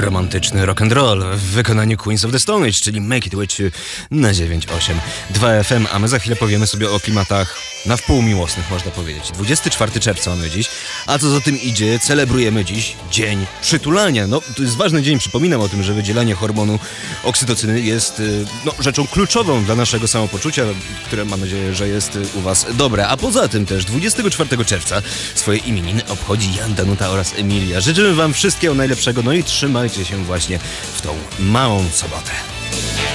romantyczny rock and roll w wykonaniu Queens of the Stone Age, czyli Make It With You na 9.8 2 FM, a my za chwilę powiemy sobie o klimatach na wpół miłosnych, można powiedzieć. 24 czerwca mamy dziś, a co za tym idzie, celebrujemy dziś Dzień Przytulania. No, to jest ważny dzień, przypominam o tym, że wydzielanie hormonu oksytocyny jest rzeczą kluczową dla naszego samopoczucia, które mam nadzieję, że jest u was dobre. A poza tym też 24 czerwca swoje imieniny obchodzi Jan, Danuta oraz Emilia. Życzymy wam wszystkiego najlepszego, no i trzymajcie się właśnie w tą małą sobotę.